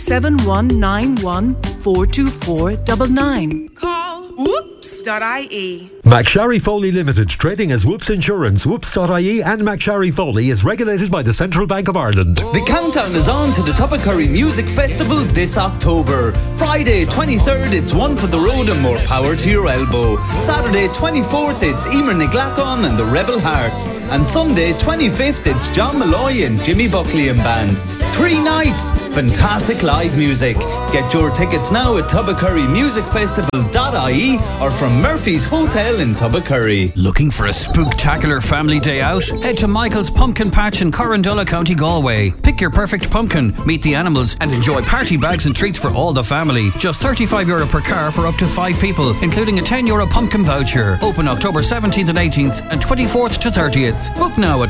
7191 424 99. Call whoops.ie. McSharry Foley Limited, trading as Whoops Insurance, whoops.ie and McSharry Foley is regulated by the Central Bank of Ireland. The countdown is on to the Tuppacurry Music Festival this October. Friday 23rd, it's One for the Road and More Power to Your Elbow. Saturday 24th, it's Emer Niglacon and the Rebel Hearts. And Sunday 25th, it's John Malloy and Jimmy Buckley and Band. 3 nights, fantastic live music. Get your tickets now at tuppacurrymusicfestival.ie or from Murphy's Hotel in Tuppacurry. Looking for a spooktacular family day out? Head to Michael's Pumpkin Patch in Corrandulla, County Galway. Pick your perfect pumpkin, meet the animals and enjoy party bags and treats for all the family. Just €35 per car for up to 5 people, including a €10 pumpkin voucher. Open October 17th and 18th and 24th to 30th. Book now at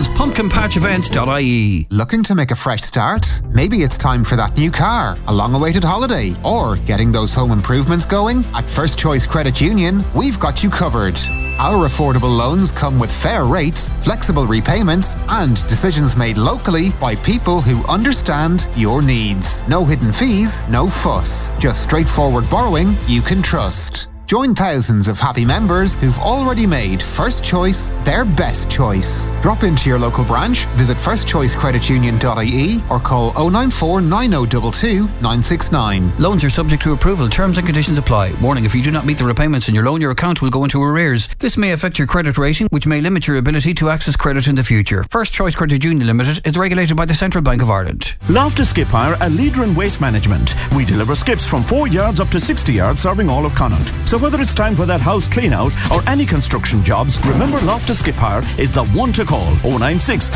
michaelspumpkinpatchevents.ie. Looking to make a fresh start? Maybe it's time for that new car, a long-awaited holiday, or getting those home improvements going? At First Choice Credit Union, we've got you covered. Our affordable loans come with fair rates, flexible repayments, and decisions made locally by people who understand your needs. No hidden fees, no fuss. Just straightforward borrowing you can trust. Join thousands of happy members who've already made First Choice their best choice. Drop into your local branch, visit firstchoicecreditunion.ie or call 094 9022 969. Loans are subject to approval. Terms and conditions apply. Warning, if you do not meet the repayments in your loan, your account will go into arrears. This may affect your credit rating, which may limit your ability to access credit in the future. First Choice Credit Union Limited is regulated by the Central Bank of Ireland. Loftus Skip Hire, a leader in waste management. We deliver skips from 4 yards up to 60 yards, serving all of Connaught. So whether it's time for that house clean out or any construction jobs, remember Loftus Skip Hire is the one to call. 096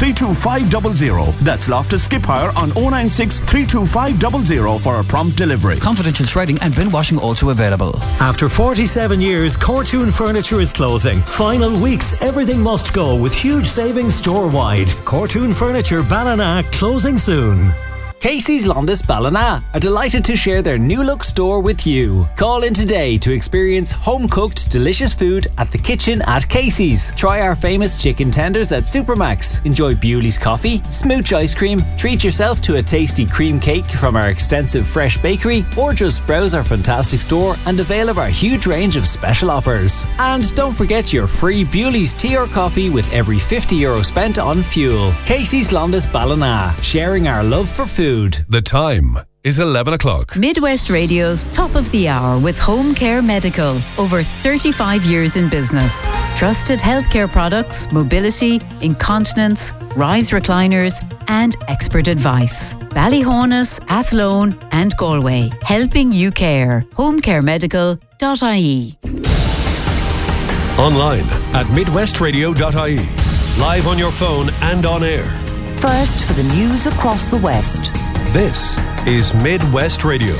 325 00. That's Loftus Skip Hire on 096 325 00 for a prompt delivery. Confidential shredding and bin washing also available. After 47 years, Cortoon Furniture is closing. Final weeks, everything must go with huge savings store-wide. Cortoon Furniture Ballina closing soon. Casey's Londis Ballina are delighted to share their new look store with you. Call in today to experience home-cooked delicious food at the kitchen at Casey's. Try our famous chicken tenders at Supermax. Enjoy Bewley's coffee, smooch ice cream, treat yourself to a tasty cream cake from our extensive fresh bakery, or just browse our fantastic store and avail of our huge range of special offers. And don't forget your free Bewley's tea or coffee with every €50 spent on fuel. Casey's Londis Ballina, sharing our love for food. The time is 11 o'clock. Midwest Radio's Top of the Hour with Home Care Medical. Over 35 years in business. Trusted healthcare products, mobility, incontinence, rise recliners and expert advice. Ballyhonus, Athlone and Galway. Helping you care. homecaremedical.ie. Online at midwestradio.ie. Live on your phone and on air. First for the news across the West. This is Midwest Radio.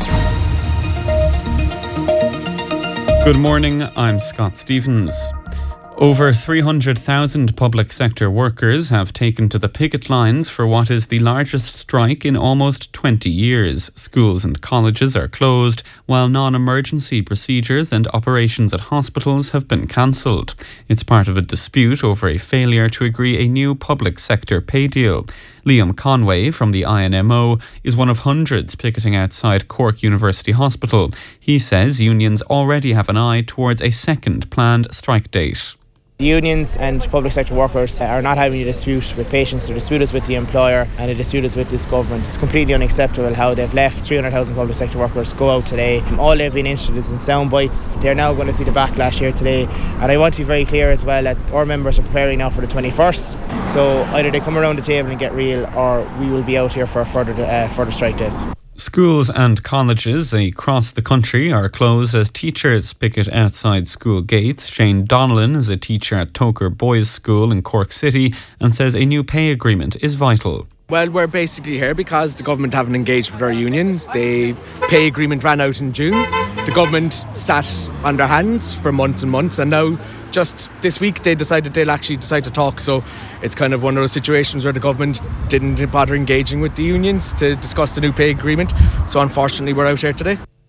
Good morning, I'm Scott Stevens. Over 300,000 public sector workers have taken to the picket lines for what is the largest strike in almost 20 years. Schools and colleges are closed, while non-emergency procedures and operations at hospitals have been cancelled. It's part of a dispute over a failure to agree a new public sector pay deal. Liam Conway from the INMO is one of hundreds picketing outside Cork University Hospital. He says unions already have an eye towards a second planned strike date. The unions and public sector workers are not having a dispute with patients. The dispute is with the employer and the dispute is with this government. It's completely unacceptable how they've left 300,000 public sector workers go out today. All they've been interested is in sound bites. They're now going to see the backlash here today. And I want to be very clear as well that our members are preparing now for the 21st. So either they come around the table and get real, or we will be out here for further strike days. Schools and colleges across the country are closed as teachers picket outside school gates. Shane Donnellan is a teacher at Toker Boys School in Cork City and says a new pay agreement is vital. Well, we're basically here because the government haven't engaged with our union. The pay agreement ran out in June. The government sat on their hands for months and months, and now just this week they'll actually decide to talk. So it's kind of one of those situations where the government didn't bother engaging with the unions to discuss the new pay agreement. So unfortunately we're out here today.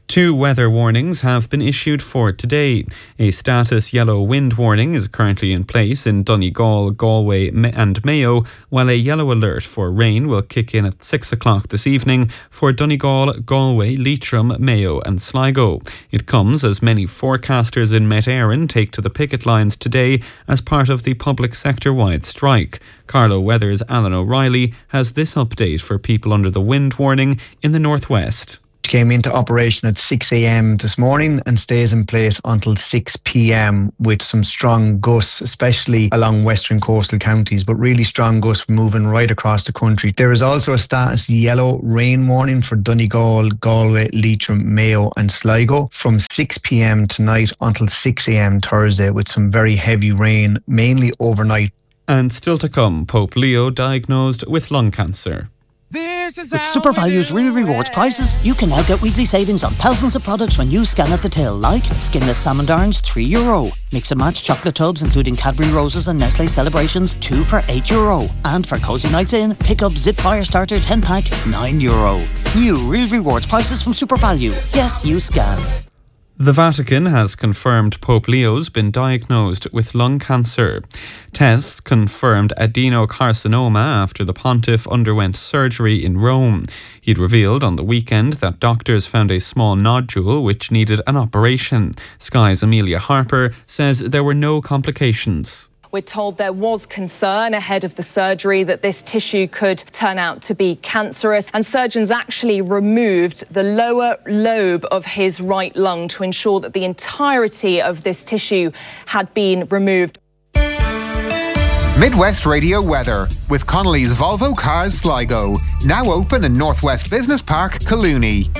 2 weather warnings have been issued for today. A status yellow wind warning is currently in place in Donegal, Galway and Mayo, while a yellow alert for rain will kick in at 6 o'clock this evening for Donegal, Galway, Leitrim, Mayo and Sligo. It comes as many forecasters in Met Éireann take to the picket lines today as part of the public sector-wide strike. Carlo Weather's Alan O'Reilly has this update for people under the wind warning in the northwest. Came into operation at 6 a.m. this morning and stays in place until 6 p.m. with some strong gusts, especially along western coastal counties, but really strong gusts moving right across the country. There is also a status yellow rain warning for Donegal, Galway, Leitrim, Mayo and Sligo from 6 p.m. tonight until 6 a.m. Thursday, with some very heavy rain, mainly overnight. And still to come, Pope Leo diagnosed with lung cancer. With SuperValue's Real Rewards prices, you can now get weekly savings on thousands of products when you scan at the till, like skinless salmon darns, €3. Mix and match chocolate tubs including Cadbury Roses and Nestle Celebrations, 2 for €8. And for cozy nights in, pick up Zip Fire Starter 10-pack, €9. New Real Rewards prices from SuperValue. Yes, you scan. The Vatican has confirmed Pope Leo's been diagnosed with lung cancer. Tests confirmed adenocarcinoma after the pontiff underwent surgery in Rome. He'd revealed on the weekend that doctors found a small nodule which needed an operation. Sky's Amelia Harper says there were no complications. We're told there was concern ahead of the surgery that this tissue could turn out to be cancerous, and surgeons actually removed the lower lobe of his right lung to ensure that the entirety of this tissue had been removed. Midwest Radio weather with Connolly's Volvo Cars Sligo, now open in Northwest Business Park, Collooney.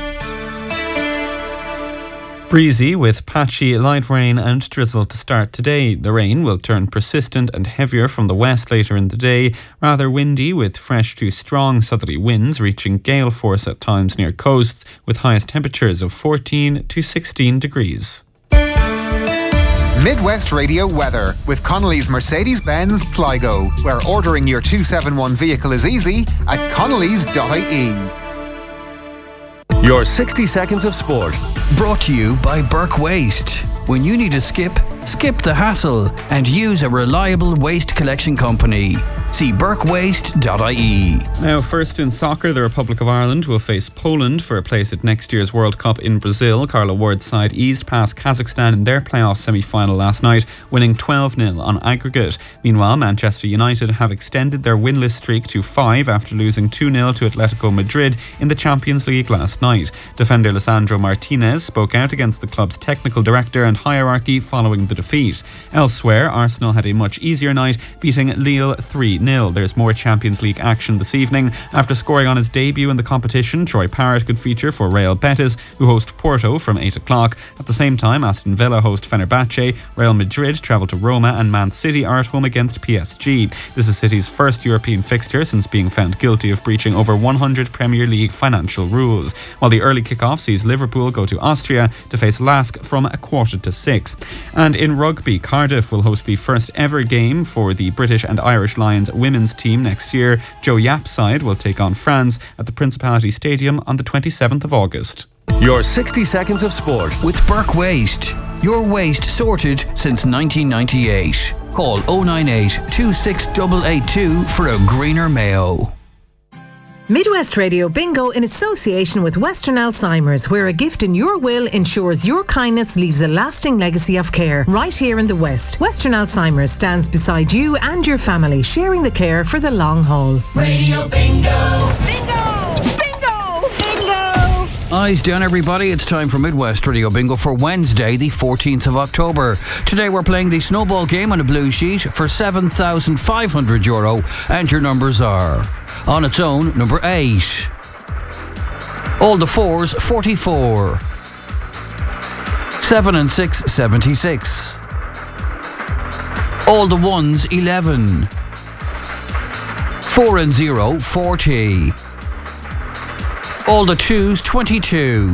Breezy with patchy light rain and drizzle to start today. The rain will turn persistent and heavier from the west later in the day. Rather windy with fresh to strong southerly winds reaching gale force at times near coasts, with highest temperatures of 14 to 16 degrees. Midwest Radio weather with Connolly's Mercedes-Benz Sligo, where ordering your 271 vehicle is easy at connolly's.ie. Your 60 seconds of sport. Brought to you by Burke Waste. When you need a skip the hassle and use a reliable waste collection company. See burkewaste.ie. Now, first in soccer, the Republic of Ireland will face Poland for a place at next year's World Cup in Brazil. Carla Ward's side eased past Kazakhstan in their playoff semi-final last night, winning 12-0 on aggregate. Meanwhile, Manchester United have extended their winless streak to 5 after losing 2-0 to Atletico Madrid in the Champions League last night. Defender Lisandro Martinez spoke out against the club's technical director and hierarchy following the defeat. Elsewhere, Arsenal had a much easier night, beating Lille 3-0. There's more Champions League action this evening. After scoring on his debut in the competition, Troy Parrott could feature for Real Betis, who host Porto from 8 o'clock. At the same time, Aston Villa host Fenerbahce, Real Madrid travel to Roma, and Man City are at home against PSG. This is City's first European fixture since being found guilty of breaching over 100 Premier League financial rules. While the early kick-off sees Liverpool go to Austria to face Lask from 5:45. And in rugby, Cardiff will host the first ever game for the British and Irish Lions women's team next year. Joe Yapp's side will take on France at the Principality Stadium on the 27th of August. Your 60 seconds of sport with Burke Waste. Your waste sorted since 1998. Call 098 26882 for a greener Mayo. Midwest Radio Bingo in association with Western Alzheimer's, where a gift in your will ensures your kindness leaves a lasting legacy of care right here in the West. Western Alzheimer's stands beside you and your family, sharing the care for the long haul. Radio Bingo! Eyes down, everybody. It's time for Midwest Radio Bingo for Wednesday, the 14th of October. Today we're playing the snowball game on a blue sheet for €7,500, and your numbers are: on its own, number 8. All the 4s, 44. 7 and 6, 76. All the 1s, 11. 4 and 0, 40. All the 2s, 22.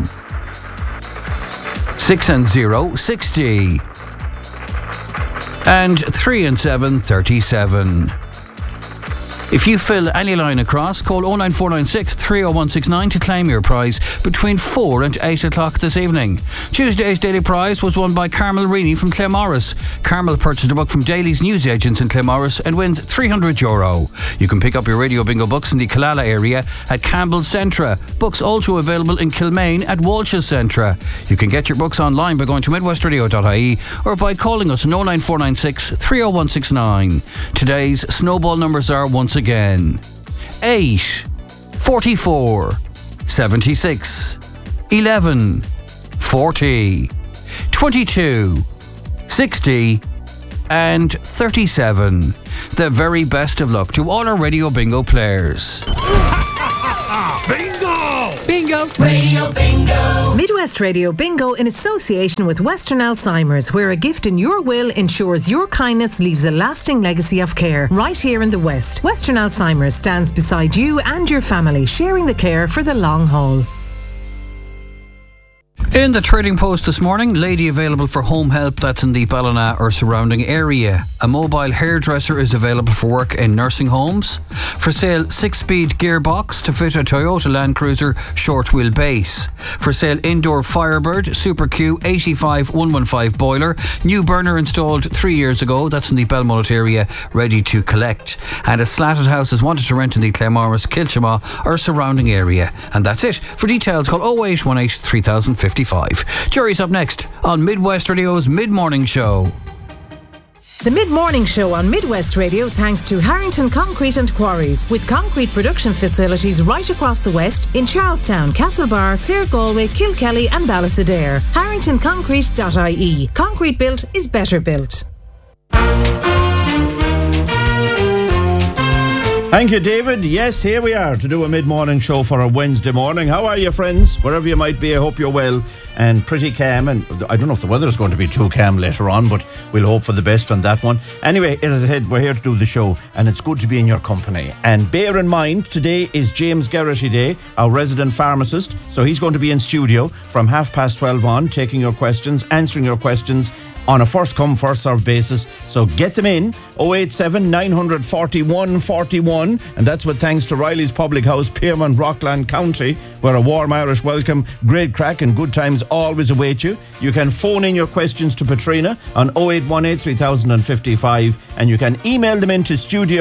6 and 0, 60. And 3 and 7, 37. If you fill any line across, call 09496 30169 to claim your prize between 4 and 8 o'clock this evening. Tuesday's daily prize was won by Carmel Reaney from Claremorris. Carmel purchased a book from Daly's newsagents in Claremorris and wins €300. You can pick up your Radio Bingo books in the Killala area at Campbell's Centra. Books also available in Kilmaine at Walsh's Centra. You can get your books online by going to midwestradio.ie or by calling us on 09496 30169. Today's snowball numbers are once again 8, 44, 76, 11, 40, 22, 60 and 37. The very best of luck to all our Radio Bingo players. Bingo! Bingo! Radio Bingo! Midwest Radio Bingo in association with Western Alzheimer's, where a gift in your will ensures your kindness leaves a lasting legacy of care right here in the West. Western Alzheimer's stands beside you and your family, sharing the care for the long haul. In the Trading Post this morning, lady available for home help that's in the Ballina or surrounding area. A mobile hairdresser is available for work in nursing homes. For sale, 6-speed gearbox to fit a Toyota Land Cruiser short wheel base. For sale, indoor Firebird Super Q 85115 boiler. New burner installed 3 years ago. That's in the Belmullet area, ready to collect. And a slatted house is wanted to rent in the Claremorris, Kilchama or surrounding area. And that's it. For details, call 0818 3055. Jerry's up next on Midwest Radio's Mid-Morning Show. The Mid-Morning Show on Midwest Radio thanks to Harrington Concrete and Quarries, with concrete production facilities right across the West in Charlestown, Castlebar, Clare Galway, Kilkelly and Ballysadare. HarringtonConcrete.ie. Concrete built is better built. Thank you, David. Yes, here we are to do a mid-morning show for a Wednesday morning. How are you, friends? Wherever you might be, I hope you're well and pretty calm. And I don't know if the weather is going to be too calm later on, but we'll hope for the best on that one. Anyway, as I said, we're here to do the show, and it's good to be in your company. And bear in mind, today is James Geraghty Day, our resident pharmacist. So he's going to be in studio from 12:30 on, taking your questions, answering your questions on a first come, first served basis. So get them in 087 941 41, and that's with thanks to Riley's Public House, Pearmont, Rockland County, where a warm Irish welcome, great crack and good times always await you. You can phone in your questions to Patrina on 0818 3055, and you can email them into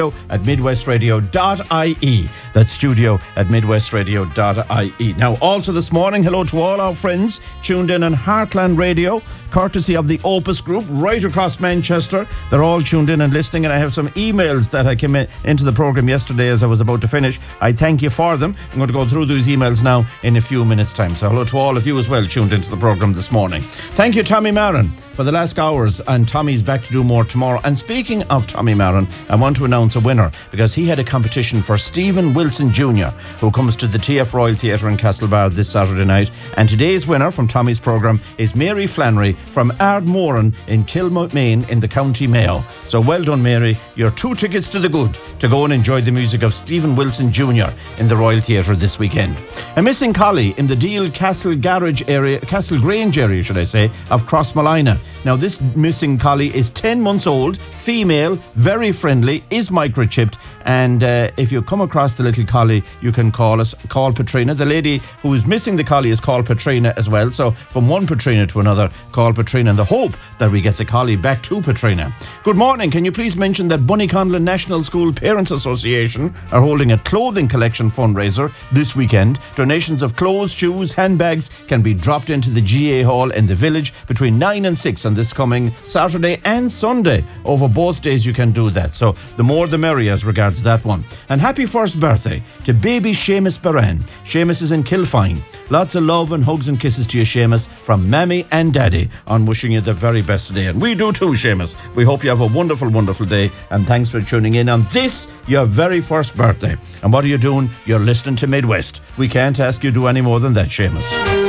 studio@midwestradio.ie. That's studio@midwestradio.ie. Now, also this morning, hello to all our friends tuned in on Heartland Radio, courtesy of the Opus Group right across Manchester. They're all tuned in and listening, and I have some emails that I came into the programme yesterday as I was about to finish. I thank you for them. I'm going to go through those emails now in a few minutes' time. So hello to all of you as well tuned into the programme this morning. Thank you, Tommy Marin, for the last hours, and Tommy's back to do more tomorrow. And speaking of Tommy Marin, I want to announce a winner, because he had a competition for Stephen Wilson Jr., who comes to the TF Royal Theatre in Castlebar this Saturday night. And today's winner from Tommy's programme is Mary Flannery from Ardmoran in Kilmaine in the County Mayo. So well done, Mary. Your 2 tickets to the good to go and enjoy the music of Stephen Wilson Jr. in the Royal Theatre this weekend. A missing collie in the Deal Castle Grange area, should I say, of Crossmolina. Now, this missing collie is 10 months old, female, very friendly, is microchipped, and if you come across the little collie, you can call Patrina. The lady who is missing the collie is called Patrina as well. So from one Patrina to another, call Patrina in the hope that we get the collie back to Patrina. Good morning. Can you please mention that Bunnyconlin National School Parents Association are holding a clothing collection fundraiser this weekend. Donations of clothes, shoes, handbags can be dropped into the GA Hall in the village between 9 and 6 on this coming Saturday and Sunday. Over both days you can do that. So the more the merrier as regards that one. And happy first birthday to baby Seamus Baran. Seamus is in Kilfine. Lots of love and hugs and kisses to you, Seamus, from Mammy and Daddy, on wishing you the very best today. And we do too, Seamus. We hope you have a wonderful, wonderful day, and thanks for tuning in on this, your very first birthday. And what are you doing? You're listening to Midwest. We can't ask you to do any more than that, Seamus.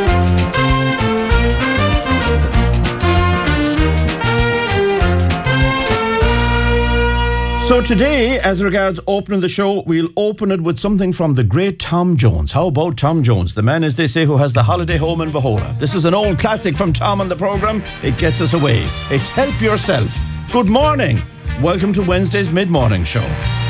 So today, as regards opening the show, we'll open it with something from the great Tom Jones. How about Tom Jones? The man, as they say, who has the holiday home in Bahola. This is an old classic from Tom on the programme. It gets us away. It's Help Yourself. Good morning. Welcome to Wednesday's Mid-Morning Show.